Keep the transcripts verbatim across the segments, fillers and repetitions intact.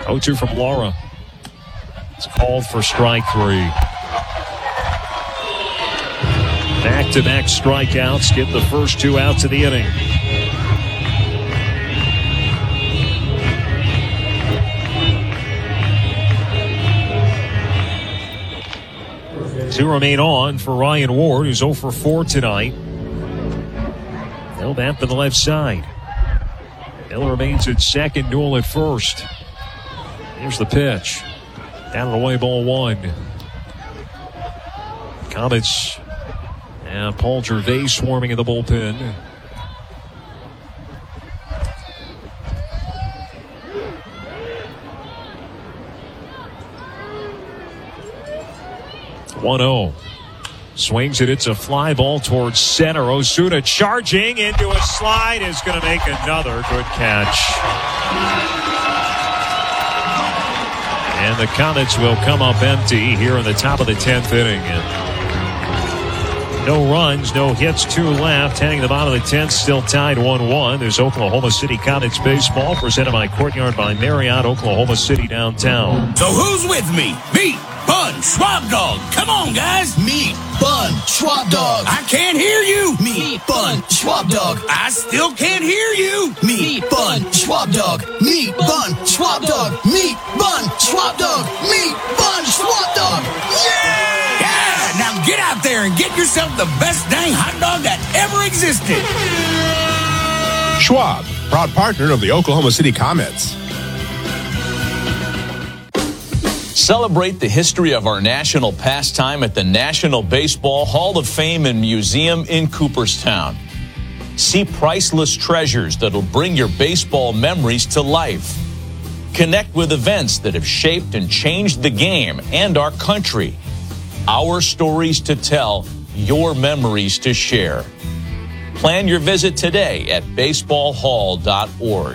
oh two from Laura. It's called for strike three. Back-to-back strikeouts get the first two outs of the inning. Two remain on for Ryan Ward, who's oh for four tonight. They'll bat to the left side. Miller remains at second, Newell at first. Here's the pitch. Down and away, ball one. Comets and Paul Gervais swarming in the bullpen. one oh. Swings it. It's a fly ball towards center. Osuna charging into a slide is going to make another good catch. And the Comets will come up empty here in the top of the tenth inning. No runs, no hits, two left. Heading to the bottom of the tenth, still tied one one. There's Oklahoma City Comets baseball presented by Courtyard by Marriott, Oklahoma City downtown. So who's with me? Me, Bun, Schwab Dog. Come on, guys. Me, Bun, Schwab Dog. I can't hear you. Me, Bun, Schwab Dog. I still can't hear you. Me, Bun, Schwab Dog. Me, Bun, Schwab Dog. Me, Bun, Schwab Dog. Me, Bun, Schwab Dog. Yeah! Yeah! Now get out there and get yourself the best dang hot dog that ever existed. Schwab, proud partner of the Oklahoma City Comets. Celebrate the history of our national pastime at the National Baseball Hall of Fame and Museum in Cooperstown. See priceless treasures that'll bring your baseball memories to life. Connect with events that have shaped and changed the game and our country. Our stories to tell, your memories to share. Plan your visit today at baseball hall dot org.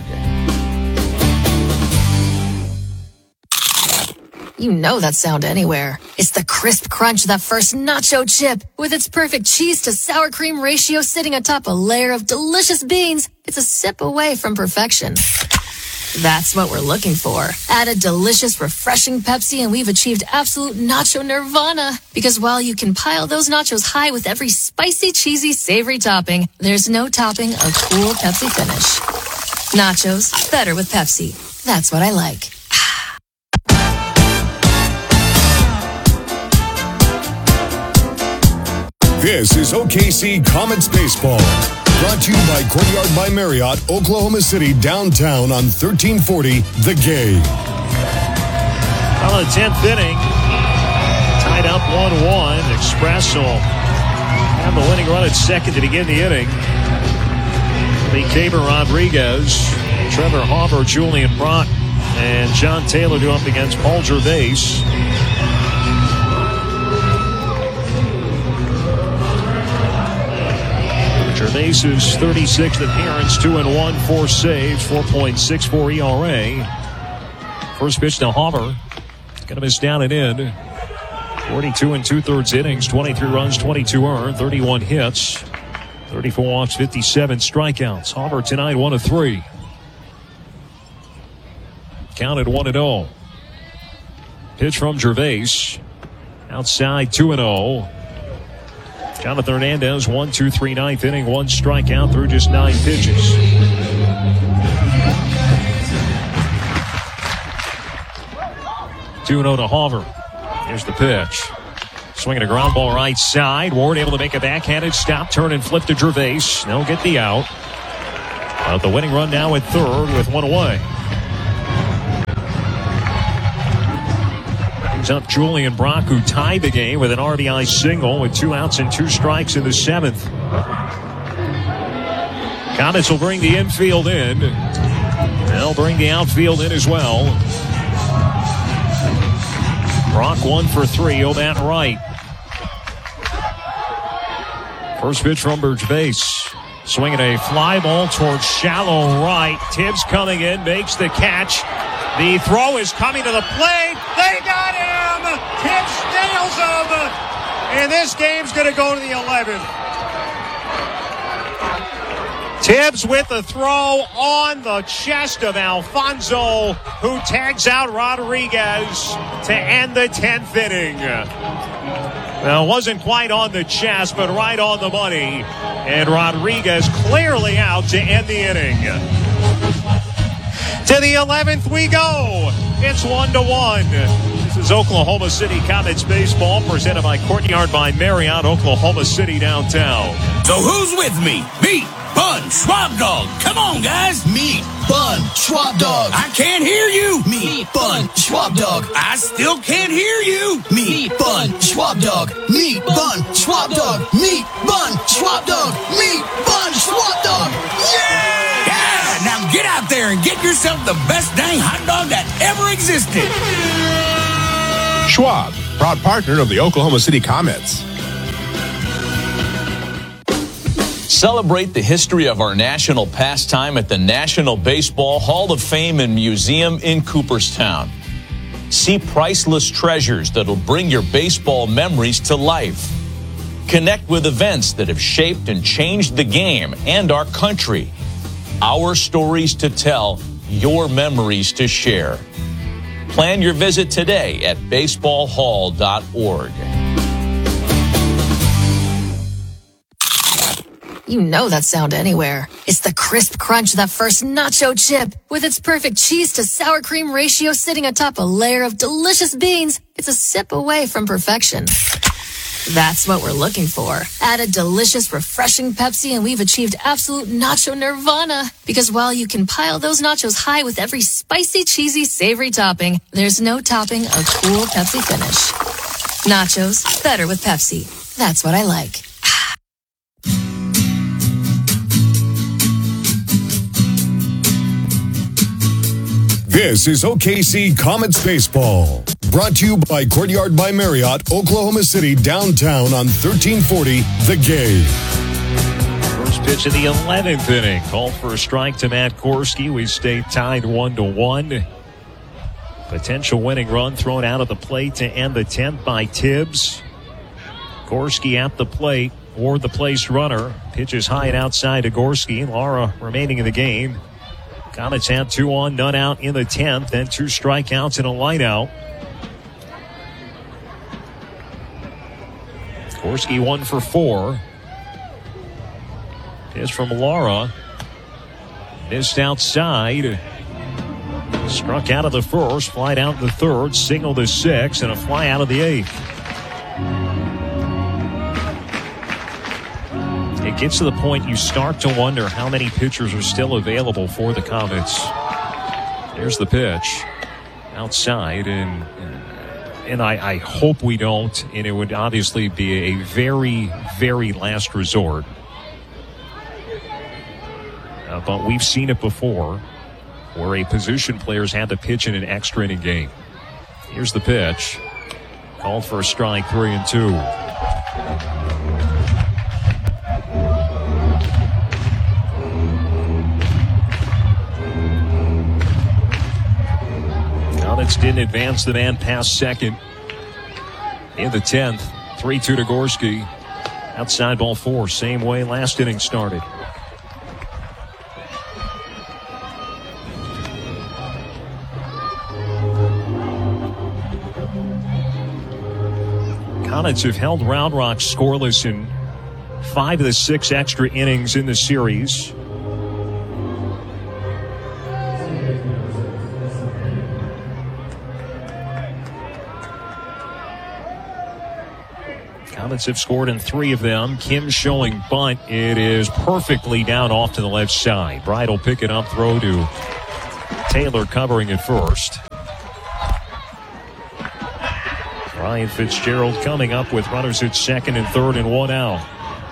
You know that sound anywhere. It's the crisp crunch of that first nacho chip. With its perfect cheese to sour cream ratio sitting atop a layer of delicious beans, it's a sip away from perfection. That's what we're looking for. Add a delicious, refreshing Pepsi and we've achieved absolute nacho nirvana. Because while you can pile those nachos high with every spicy, cheesy, savory topping, there's no topping a cool Pepsi finish. Nachos, better with Pepsi. That's what I like. This is O K C Comets Baseball. Brought to you by Courtyard by Marriott, Oklahoma City, downtown on thirteen forty The Game. Well, the tenth inning, tied up one one. Express will have the winning run at second to begin the inning. Lee Caber Rodriguez, Trevor Hauber, Julian Brock, and John Taylor do up against Paul Gervais. Gervais's thirty-sixth appearance, two and one, four saves, four point six four E R A. First pitch to Hauber. Gonna miss down and in. forty-two and two-thirds innings, twenty-three runs, twenty-two earned, thirty-one hits, thirty-four walks, fifty-seven strikeouts. Hauber tonight, one of three. Counted one and oh. Pitch from Gervais. Outside, two and oh. Jonathan Hernandez, one, two, three, ninth inning, one strikeout through just nine pitches. two and oh to Hauber. Here's the pitch. Swinging a ground ball right side. Ward able to make a backhanded stop, turn and flip to Gervais. They'll get the out. Out the winning run now at third with one away. Up Julian Brock, who tied the game with an R B I single with two outs and two strikes in the seventh. Comets will bring the infield in. They'll bring the outfield in as well. Brock one for three, Obat right. First pitch from Gervais. Swinging a fly ball towards shallow right. Tibbs coming in, makes the catch. The throw is coming to the plate. They got him! Tibbs nails him! And this game's going to go to the eleventh. Tibbs with the throw on the chest of Alfonso, who tags out Rodriguez to end the tenth inning. Well, it wasn't quite on the chest, but right on the money. And Rodriguez clearly out to end the inning. To the eleventh we go. It's one to one. This is Oklahoma City Comets baseball presented by Courtyard by Marriott, Oklahoma City downtown. So who's with me? Meat, bun, Schwab Dog. Come on, guys. Meat, bun, Schwab Dog. I can't hear you. Meat, bun, Schwab Dog. I still can't hear you. Meat, bun, Schwab Dog. Meat, bun, Schwab Dog. Meat, bun, Schwab Dog. Meat, bun, Schwab Dog. Yeah! Yeah! Now get out there and get yourself the best dang hot dog that ever existed. Schwab, proud partner of the Oklahoma City Comets. Celebrate the history of our national pastime at the National Baseball Hall of Fame and Museum in Cooperstown. See priceless treasures that'll bring your baseball memories to life. Connect with events that have shaped and changed the game and our country. Our stories to tell, your memories to share. Plan your visit today at baseball hall dot org. You know that sound anywhere. It's the crisp crunch of that first nacho chip. With its perfect cheese to sour cream ratio sitting atop a layer of delicious beans, it's a sip away from perfection. That's what we're looking for. Add a delicious, refreshing Pepsi and we've achieved absolute nacho nirvana. Because while you can pile those nachos high with every spicy, cheesy, savory topping, there's no topping a cool Pepsi finish. Nachos, better with Pepsi. That's what I like. This is O K C Comets Baseball. Brought to you by Courtyard by Marriott, Oklahoma City, downtown on thirteen forty The Game. First pitch of the eleventh inning. Called for a strike to Matt Gorski. We stay tied one to one. Potential winning run thrown out of the plate to end the tenth by Tibbs. Gorski at the plate, or the place runner. Pitches high and outside to Gorski. Lara remaining in the game. Comets had two on, none out in the tenth, then two strikeouts and a lineout. Gorski one for four. Pitch from Lara. Missed outside. Struck out of the first, fly out in the third, single to six, and a fly out of the eighth. It gets to the point you start to wonder how many pitchers are still available for the Comets. There's the pitch outside, and and I, I hope we don't, and it would obviously be a very, very last resort. Uh, but we've seen it before where a position player's had to pitch in an extra inning game. Here's the pitch. Called for a strike, three and two. Comets didn't advance the man past second in the tenth. three two to Gorski. Outside ball four, same way last inning started. Comets have held Round Rock scoreless in five of the six extra innings in the series. Comets have scored in three of them. Kim showing bunt. It is perfectly down off to the left side. Bryde will pick it up, throw to Taylor covering at first. Ryan Fitzgerald coming up with runners at second and third and one out.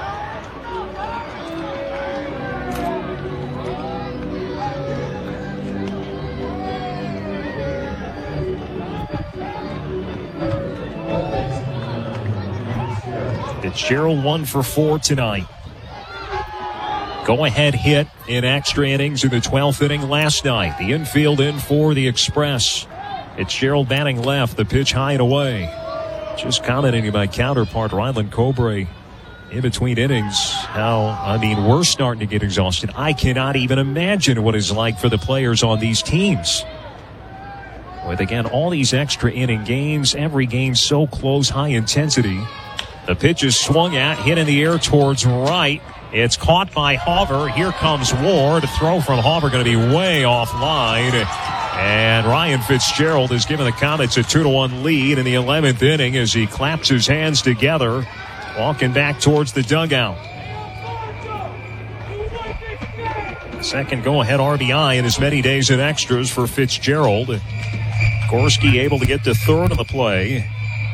Fitzgerald one for four tonight. Go-ahead hit in extra innings in the twelfth inning last night. The infield in for the Express. Fitzgerald batting left, the pitch high and away. Just commenting my counterpart, Ryland Cobre, in between innings how, I mean, we're starting to get exhausted. I cannot even imagine what it's like for the players on these teams. With, again, all these extra inning games, every game so close, high intensity. The pitch is swung at, hit in the air towards right. It's caught by Hauver. Here comes Ward. A throw from Hauver going to be way offline. And Ryan Fitzgerald has given the Comets a two to one lead in the eleventh inning as he claps his hands together, walking back towards the dugout. Second go-ahead R B I in as many days in extras for Fitzgerald. Gorski able to get to third of the play.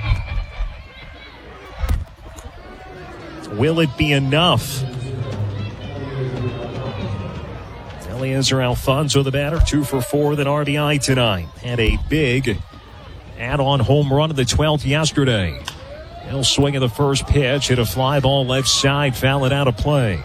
Will it be enough? Eliezer Alfonso, the batter, two for four with an R B I tonight. Had a big add-on home run in the twelfth yesterday. He'll swing at the first pitch, hit a fly ball left side, foul it out of play.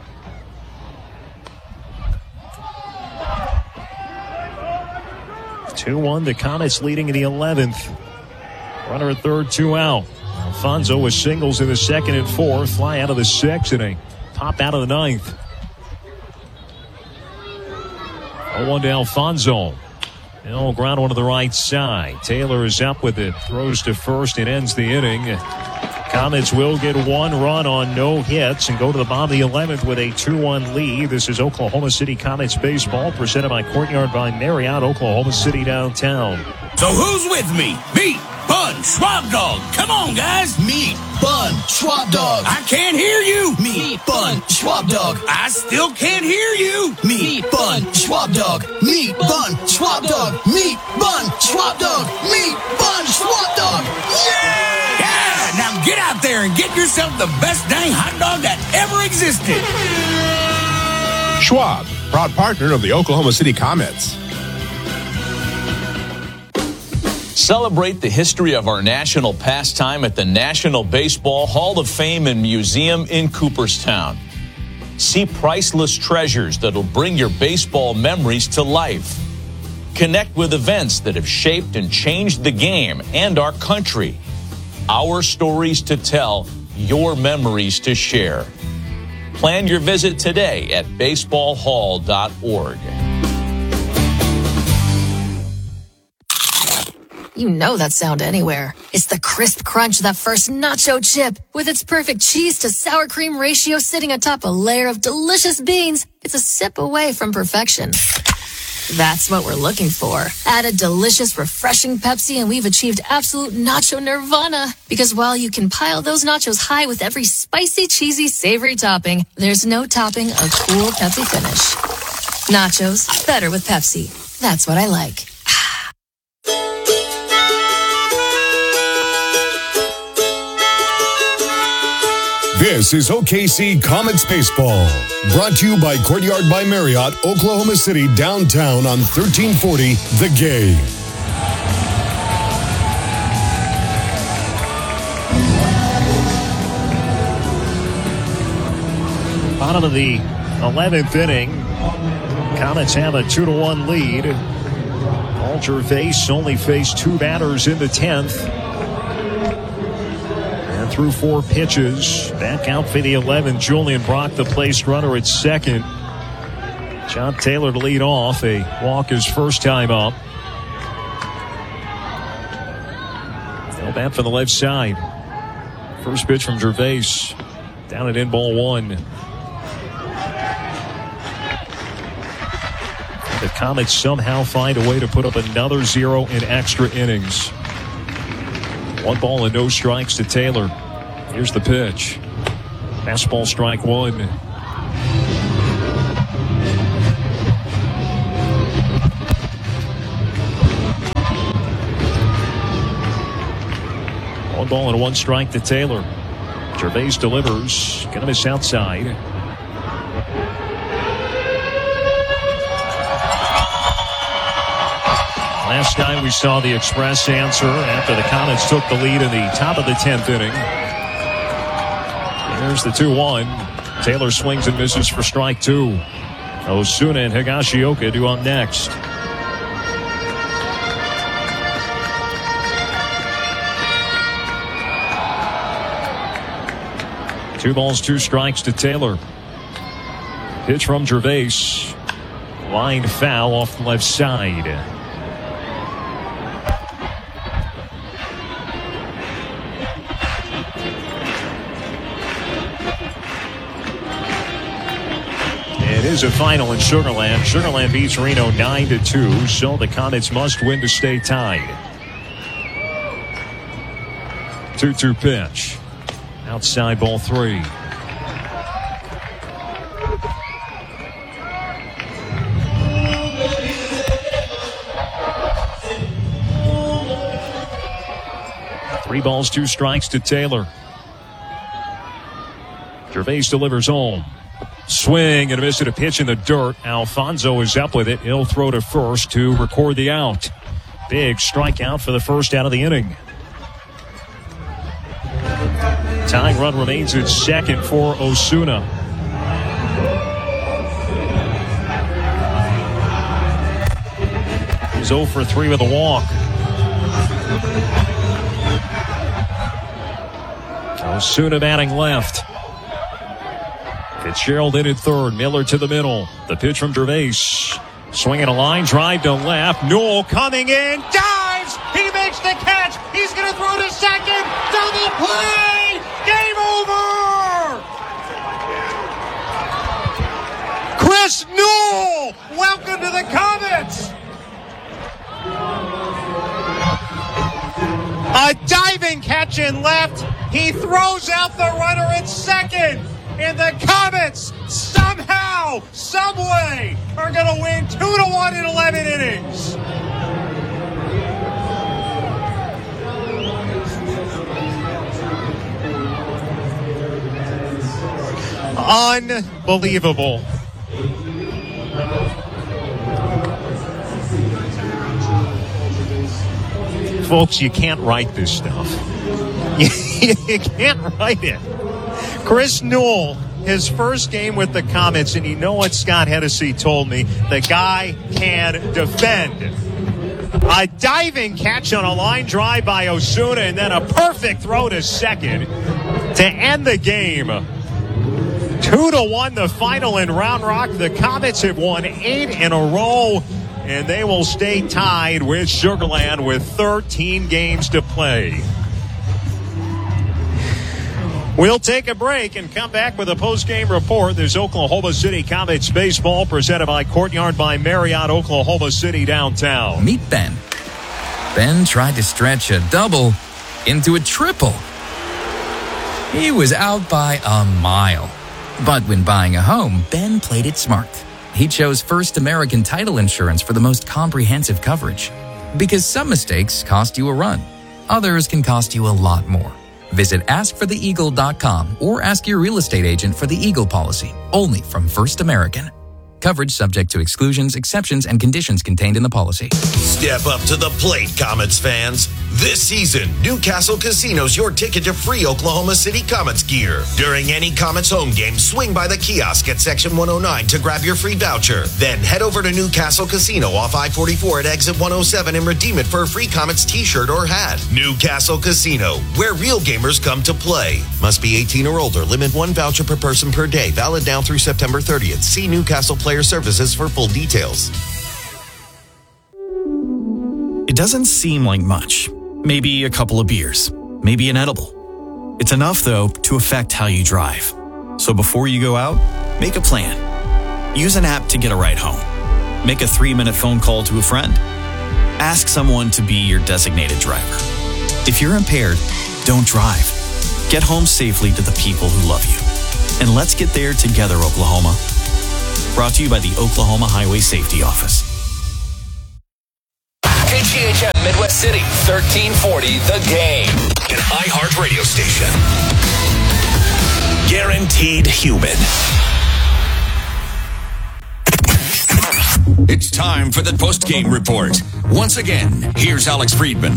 two one, the Comets leading in the eleventh. Runner at third, two out. Alfonso with singles in the second and fourth. Fly out of the sixth and a pop out of the ninth. oh one to Alfonso. No ground one to the right side. Taylor is up with it. Throws to first and ends the inning. Comets will get one run on no hits and go to the bottom of the eleventh with a two one lead. This is Oklahoma City Comets baseball presented by Courtyard by Marriott, Oklahoma City downtown. So who's with me? Meat, Bun, Schwab Dog. Come on, guys. Meat, Bun, Schwab Dog. I can't hear you. Meat, Bun, Schwab Dog. I still can't hear you. Meat, Bun, Schwab Dog. Meat, Bun, Schwab Dog. Meat, Bun, Schwab Dog. Meat, Bun, Schwab Dog. Yeah! Yeah! Now get out there and get yourself the best dang hot dog that ever existed. Schwab, proud partner of the Oklahoma City Comets. Celebrate the history of our national pastime at the National Baseball Hall of Fame and Museum in Cooperstown. See priceless treasures that'll bring your baseball memories to life. Connect with events that have shaped and changed the game and our country. Our stories to tell, your memories to share. Plan your visit today at baseball hall dot org. You know that sound anywhere. It's the crisp crunch of that first nacho chip. With its perfect cheese to sour cream ratio sitting atop a layer of delicious beans, it's a sip away from perfection. That's what we're looking for. Add a delicious, refreshing Pepsi and we've achieved absolute nacho nirvana. Because while you can pile those nachos high with every spicy, cheesy, savory topping, there's no topping a cool Pepsi finish. Nachos, better with Pepsi. That's what I like. This is O K C Comets Baseball, brought to you by Courtyard by Marriott, Oklahoma City downtown on thirteen forty The Game. Bottom of the eleventh inning, Comets have a two to one lead. Paul Gervais only faced two batters in the tenth. Through four pitches. Back out for the eleventh. Julian Brock, the placed runner at second. John Taylor to lead off. A walk his first time up. Fell back for the left side. First pitch from Gervais. Down at in ball one. The Comets somehow find a way to put up another zero in extra innings. One ball and no strikes to Taylor. Here's the pitch. Fastball strike one. One ball and one strike to Taylor. Gervais delivers. Gonna miss outside. Last time we saw the Express answer after the Comets took the lead in the top of the tenth inning. There's the two one. Taylor swings and misses for strike two. Osuna and Higashioka do up next. Two balls, two strikes to Taylor. Pitch from Gervais. Line foul off the left side. It is a final in Sugar Land. Sugar Land beats Reno nine to two, so the Comets must win to stay tied. two two pitch. Outside ball three. Three balls, two strikes to Taylor. Gervais delivers home. Swing and a miss at a pitch in the dirt. Alfonso is up with it. He'll throw to first to record the out. Big strikeout for the first out of the inning. Tying run remains at second for Osuna. He's oh for three with a walk. Osuna batting left. Fitzgerald in at third. Miller to the middle. The pitch from Gervais. Swinging a line drive to left. Newell coming in. Dives. He makes the catch. He's going to throw to second. Double play. Game over. Chris Newell. Welcome to the Comets. A diving catch in left. He throws out the runner at second. And the Comets somehow, someway, are going to win two to one in eleven innings. Unbelievable. Folks, you can't write this stuff. You can't write it. Chris Newell, his first game with the Comets, and you know what Scott Hennessy told me? The guy can defend. A diving catch on a line drive by Osuna, and then a perfect throw to second to end the game. Two to one, the final in Round Rock. The Comets have won eight in a row, and they will stay tied with Sugar Land with thirteen games to play. We'll take a break and come back with a post-game report. There's Oklahoma City Comets baseball presented by Courtyard by Marriott, Oklahoma City downtown. Meet Ben. Ben tried to stretch a double into a triple. He was out by a mile. But when buying a home, Ben played it smart. He chose First American Title Insurance for the most comprehensive coverage. Because some mistakes cost you a run. Others can cost you a lot more. Visit ask for the eagle dot com or ask your real estate agent for the Eagle policy, only from First American. Coverage subject to exclusions, exceptions, and conditions contained in the policy. Step up to the plate, Comets fans. This season, Newcastle Casino's your ticket to free Oklahoma City Comets gear. During any Comets home game, swing by the kiosk at Section one oh nine to grab your free voucher. Then head over to Newcastle Casino off I forty-four at Exit one oh seven and redeem it for a free Comets t-shirt or hat. Newcastle Casino, where real gamers come to play. Must be eighteen or older. Limit one voucher per person per day. Valid now through September thirtieth. See Newcastle Player Services for full details. It doesn't seem like much. Maybe a couple of beers. Maybe an edible. It's enough, though, to affect how you drive. So before you go out, make a plan. Use an app to get a ride home. Make a three-minute phone call to a friend. Ask someone to be your designated driver. If you're impaired, don't drive. Get home safely to the people who love you. And let's get there together, Oklahoma. Brought to you by the Oklahoma Highway Safety Office. K G H M Midwest City, thirteen forty The Game. An iHeart radio station. Guaranteed human. It's time for the post-game report. Once again, here's Alex Friedman.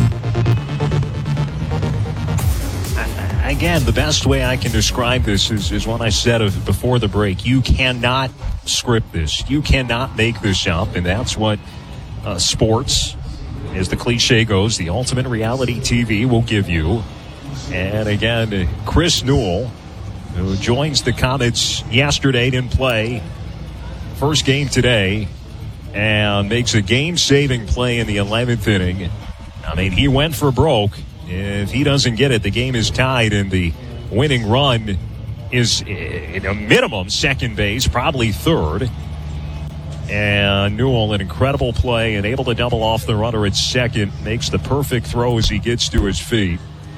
Again, the best way I can describe this is, is what I said of before the break. You cannot script this. You cannot make this up, and that's what uh, sports, as the cliche goes, the ultimate reality T V will give you. And again, Chris Newell who joins the Comets yesterday, didn't play. First game today, and makes a game-saving play in the eleventh inning. I mean, he went for broke. If he doesn't get it, the game is tied, and the winning run is, in a minimum, second base, probably third. And Newell, an incredible play, and able to double off the runner at second, makes the perfect throw as he gets to his feet.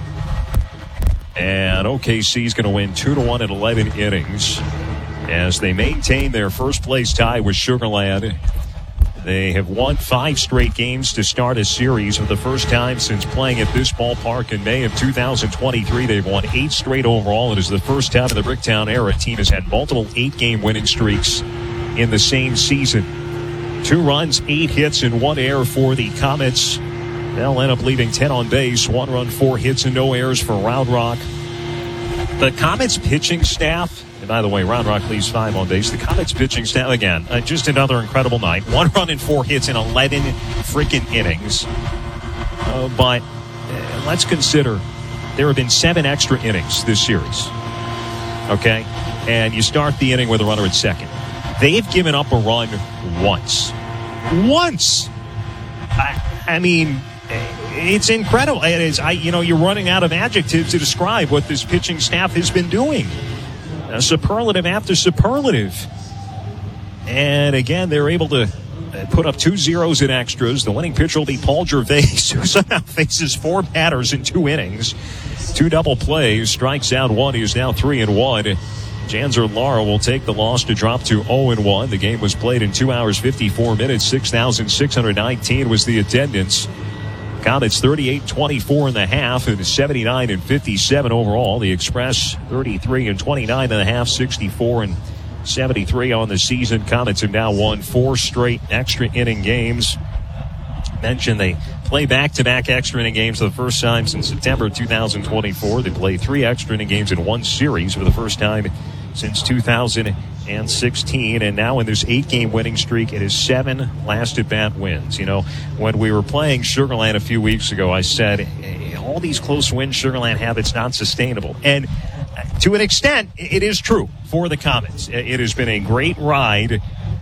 And O K C is going to win two to one in eleven innings as they maintain their first-place tie with Sugar Land. They have won five straight games to start a series for the first time since playing at this ballpark in May of two thousand twenty-three. They've won eight straight overall. It is the first time in the Bricktown era a team has had multiple eight-game winning streaks in the same season. Two runs, eight hits, and one error for the Comets. They'll end up leaving ten on base. One run, four hits, and no errors for Round Rock. The Comets pitching staff, and by the way, Round Rock leaves five on base. The Comets pitching staff, again, uh, just another incredible night. One run and four hits in eleven freaking innings. Uh, but uh, let's consider there have been seven extra innings this series. Okay? And you start the inning with a runner at second. They've given up a run once. Once! I, I mean, it's incredible. It is, I, you know, you're running out of adjectives to describe what this pitching staff has been doing. A superlative after superlative. And again, they're able to put up two zeros in extras. The winning pitcher will be Paul Gervais, who somehow faces four batters in two innings. Two double plays, strikes out one. He is now three and one. Janzer Lara will take the loss to drop to oh and one. The game was played in two hours, fifty-four minutes. six thousand six hundred nineteen was the attendance. Comets thirty-eight twenty-four in the half and seventy-nine and fifty-seven overall. The Express thirty-three and twenty-nine in the half, sixty-four and seventy-three on the season. Comets have now won four straight extra inning games. Mentioned they play back-to-back extra inning games for the first time since September two thousand twenty-four. They play three extra inning games in one series for the first time since two thousand sixteen, and now in this eight-game winning streak, it is seven last-at-bat wins. You know, when we were playing Sugar Land a few weeks ago, I said, hey, all these close wins Sugar Land have, it's not sustainable. And to an extent, it is true for the Comets. It has been a great ride,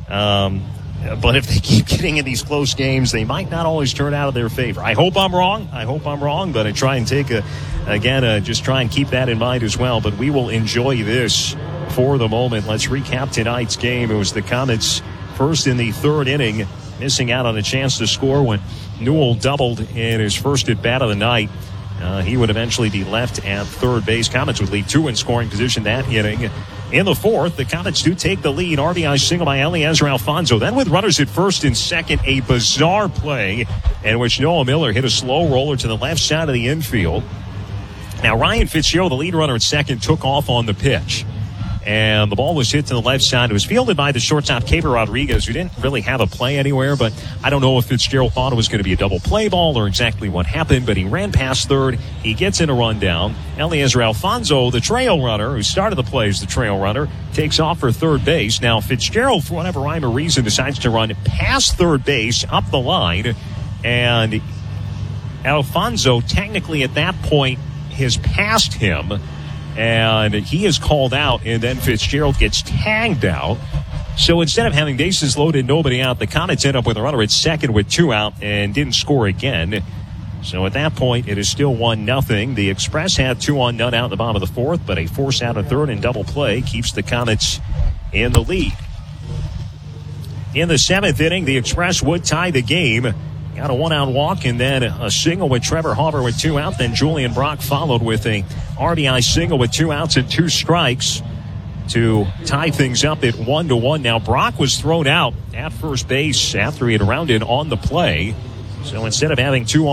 um, but if they keep getting in these close games, they might not always turn out of their favor. I hope I'm wrong. I hope I'm wrong, but I try and take a, again, uh, just try and keep that in mind as well. But we will enjoy this for the moment. Let's recap tonight's game. It was the Comets first in the third inning, missing out on a chance to score when Newell doubled in his first at bat of the night. Uh, he would eventually be left at third base. Comets would lead two in scoring position that inning. In the fourth, the Comets do take the lead. R B I single by Eliezer Alfonso. Then with runners at first and second, a bizarre play in which Noah Miller hit a slow roller to the left side of the infield. Now, Ryan Fitzgerald, the lead runner at second, took off on the pitch. And the ball was hit to the left side. It was fielded by the shortstop, Caber Rodriguez, who didn't really have a play anywhere. But I don't know if Fitzgerald thought it was going to be a double play ball or exactly what happened. But he ran past third. He gets in a rundown. Eliezer Alfonso, the trail runner, who started the play as the trail runner, takes off for third base. Now, Fitzgerald, for whatever rhyme or reason, decides to run past third base, up the line. And Alfonso, technically at that point, has passed him. And he is called out, and then Fitzgerald gets tagged out. So instead of having bases loaded, nobody out, the Comets end up with a runner at second with two out and didn't score again. So at that point, it is still one nothing. The Express had two on, none out in the bottom of the fourth, but a force out of third and double play keeps the Comets in the lead. In the seventh inning, the Express would tie the game. Got a one-out walk and then a single with Trevor Hauber with two out. Then Julian Brock followed with a R B I single with two outs and two strikes to tie things up at one to one. Now Brock was thrown out at first base after he had rounded on the play. So instead of having two on